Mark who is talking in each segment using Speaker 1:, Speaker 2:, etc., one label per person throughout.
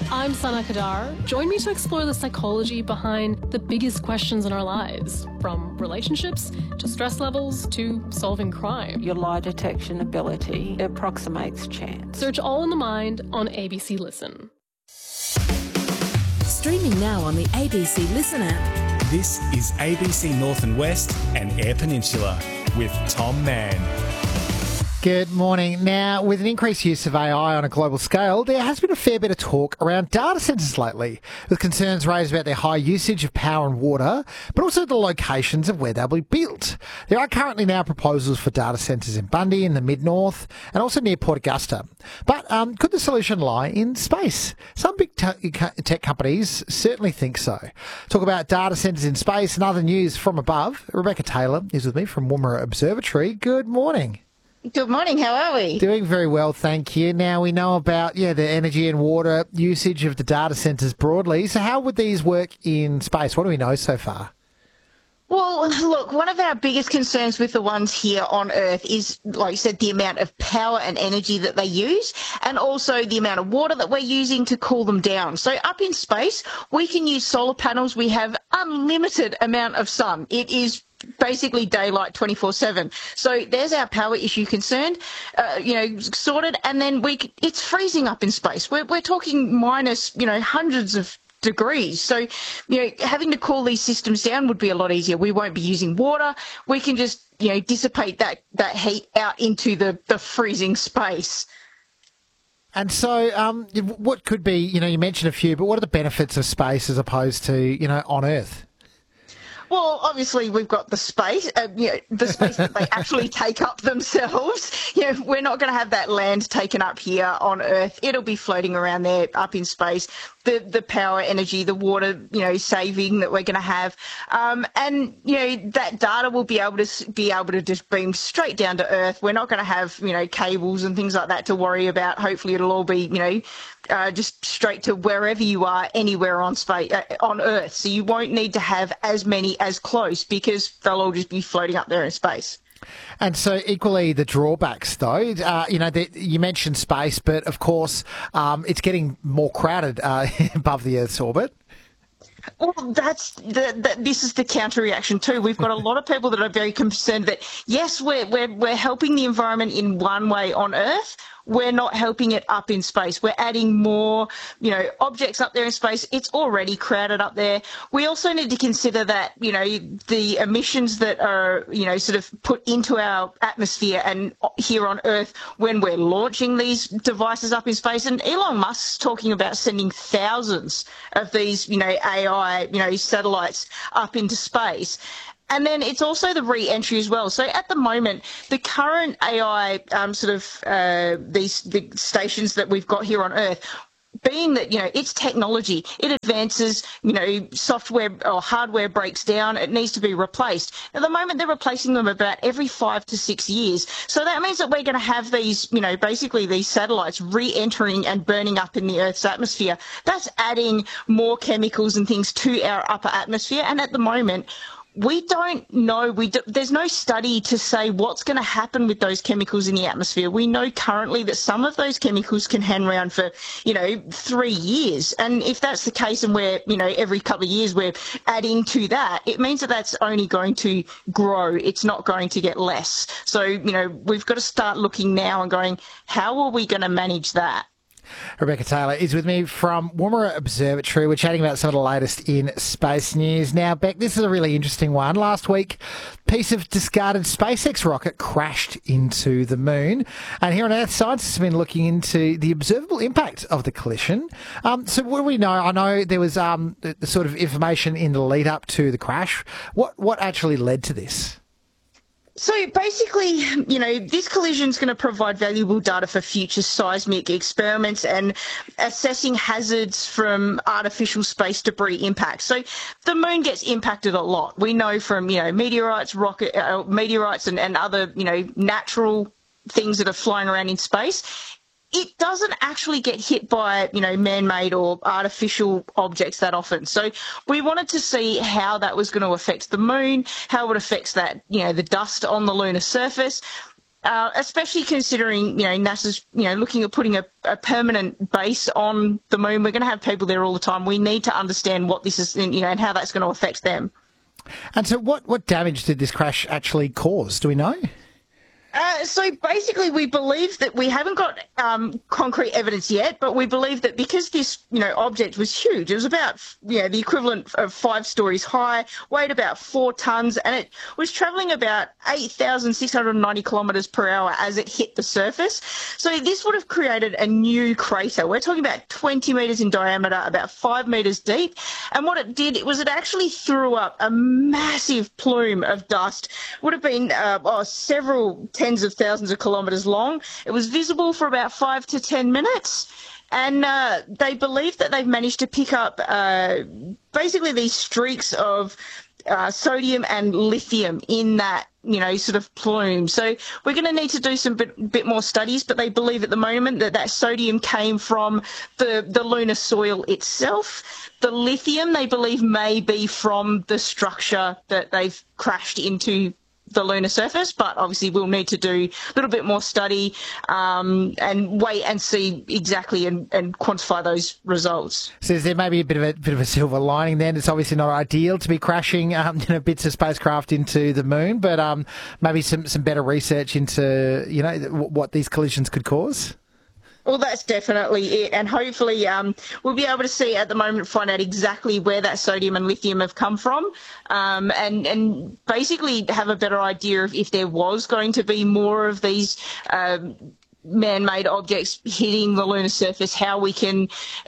Speaker 1: I'm Sana Kadar. Join me to explore the psychology behind the biggest questions in our lives, from relationships to stress levels to solving crime.
Speaker 2: Your lie detection ability approximates chance.
Speaker 1: Search All in the Mind on ABC Listen.
Speaker 3: Streaming now on the ABC Listen app.
Speaker 4: This is ABC North and West and Eyre Peninsula with Tom Mann.
Speaker 5: Good morning. Now, with an increased use of AI on a global scale, there has been a fair bit of talk around data centres lately, with concerns raised about their high usage of power and water, but also the locations of where they'll be built. There are currently now proposals for data centres in Bundy, in the mid-north, and also near Port Augusta. But could the solution lie in space? Some big tech companies certainly think so. Talk about data centres in space and other news from above. Rebecca Taylor is with me from Woomera Observatory. Good morning.
Speaker 6: Good morning. How are we?
Speaker 5: Doing very well, thank you. Now, we know about the energy and water usage of the data centres broadly. So how would these work in space? What do we know so far?
Speaker 6: Well, look, one of our biggest concerns with the ones here on Earth is, like you said, the amount of power and energy that they use, and also the amount of water that we're using to cool them down. So up in space, we can use solar panels. We have unlimited amount of sun. It is basically daylight 24/7. So there's our power issue concerned, sorted. And then it's freezing up in space. We're talking minus, hundreds of degrees. So, having to cool these systems down would be a lot easier. We won't be using water. We can just, dissipate that heat out into the freezing space.
Speaker 5: And so what could be, you mentioned a few, but what are the benefits of space as opposed to, on Earth?
Speaker 6: Well, obviously, we've got the space, the space that they actually take up themselves. We're not going to have that land taken up here on Earth. It'll be floating around there up in space. The power, energy, the water, saving that we're going to have. And that data will be able to just beam straight down to Earth. We're not going to have, cables and things like that to worry about. Hopefully it'll all be, just straight to wherever you are, anywhere on space, on Earth. So you won't need to have as many as close because they'll all just be floating up there in space.
Speaker 5: And so equally the drawbacks, though, you mentioned space, but of course it's getting more crowded above the Earth's orbit.
Speaker 6: Well, this is the counter reaction too. We've got a lot of people that are very concerned that yes, we're helping the environment in one way on Earth. We're not helping it up in space. We're adding more, objects up there in space. It's already crowded up there. We also need to consider that, the emissions that are, sort of put into our atmosphere and here on Earth when we're launching these devices up in space. And Elon Musk's talking about sending thousands of these, AI, satellites up into space. And then it's also the re-entry as well. So at the moment, the current AI the stations that we've got here on Earth, being that, it's technology, it advances, software or hardware breaks down, it needs to be replaced. At the moment, they're replacing them about every 5 to 6 years. So that means that we're going to have these, basically these satellites re-entering and burning up in the Earth's atmosphere. That's adding more chemicals and things to our upper atmosphere. And at the moment, we don't know. There's no study to say what's going to happen with those chemicals in the atmosphere. We know currently that some of those chemicals can hang around for, 3 years. And if that's the case and we're, every couple of years we're adding to that, it means that that's only going to grow. It's not going to get less. So, we've got to start looking now and going, how are we going to manage that?
Speaker 5: Rebecca Taylor is with me from Woomera Observatory. We're chatting about some of the latest in space news. Now, Beck, this is a really interesting one. Last week, a piece of discarded SpaceX rocket crashed into the moon. And here on Earth, scientists have been looking into the observable impact of the collision. So what do we know? I know there was the sort of information in the lead up to the crash. What actually led to this?
Speaker 6: So basically, this collision is going to provide valuable data for future seismic experiments and assessing hazards from artificial space debris impacts. So the moon gets impacted a lot. We know from, meteorites, meteorites and other, natural things that are flying around in space. It doesn't actually get hit by, man-made or artificial objects that often. So we wanted to see how that was going to affect the moon, how it affects that, the dust on the lunar surface. especially considering, NASA's, looking at putting a permanent base on the moon. We're going to have people there all the time. We need to understand what this is, and how that's going to affect them.
Speaker 5: And so what damage did this crash actually cause? Do we know?
Speaker 6: So basically, we believe that we haven't got concrete evidence yet, but we believe that because this, object was huge, it was about, the equivalent of 5 stories high, weighed about 4 tons, and it was travelling about 8,690 kilometres per hour as it hit the surface. So this would have created a new crater. We're talking about 20 metres in diameter, about 5 metres deep. And what it did was it actually threw up a massive plume of dust. Would have been several tens of thousands of kilometres long. It was visible for about 5 to 10 minutes. And they believe that they've managed to pick up basically these streaks of sodium and lithium in that, sort of plume. So we're going to need to do some bit more studies, but they believe at the moment that sodium came from the lunar soil itself. The lithium, they believe, may be from the structure that they've crashed into the lunar surface, but obviously we'll need to do a little bit more study and wait and see exactly and quantify those results.
Speaker 5: So is there maybe a bit of a silver lining then? It's obviously not ideal to be crashing bits of spacecraft into the moon, but maybe some better research into what these collisions could cause?
Speaker 6: Well, that's definitely it. And hopefully we'll be able to see at the moment, find out exactly where that sodium and lithium have come from and basically have a better idea of if there was going to be more of these man-made objects hitting the lunar surface, how we can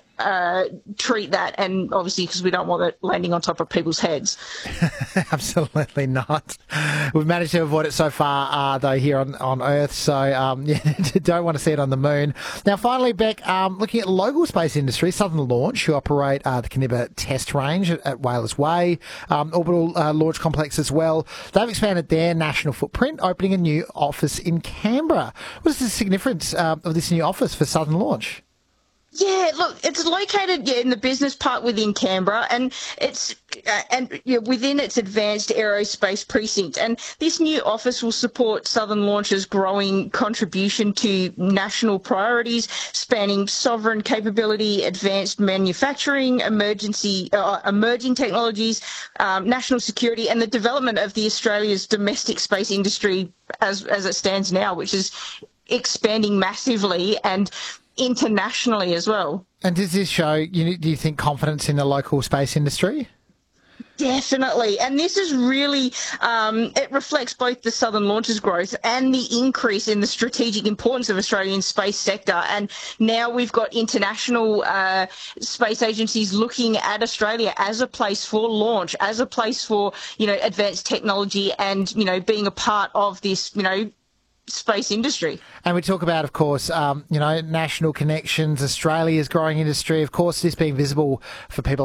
Speaker 6: treat that, and obviously because we don't want it landing on top of people's heads.
Speaker 5: Absolutely not. We've managed to avoid it so far, though, here on Earth, so don't want to see it on the moon. Now, finally, Beck, looking at local space industry, Southern Launch, who operate the Kaniba Test Range at Whalers Way, Orbital Launch Complex as well. They've expanded their national footprint, opening a new office in Canberra. What's the significance of this new office for Southern Launch?
Speaker 6: Yeah, look, it's located in the business park within Canberra, and it's within its advanced aerospace precinct. And this new office will support Southern Launch's growing contribution to national priorities, spanning sovereign capability, advanced manufacturing, emerging technologies, national security, and the development of Australia's domestic space industry as it stands now, which is expanding massively and internationally as well.
Speaker 5: And does this show, do you think, confidence in the local space industry?
Speaker 6: Definitely. And this is really, it reflects both the Southern Launch's growth and the increase in the strategic importance of Australian space sector. And now we've got international space agencies looking at Australia as a place for launch, as a place for, advanced technology and, being a part of this, space industry.
Speaker 5: And we talk about, of course, national connections, Australia's growing industry, of course, this being visible for people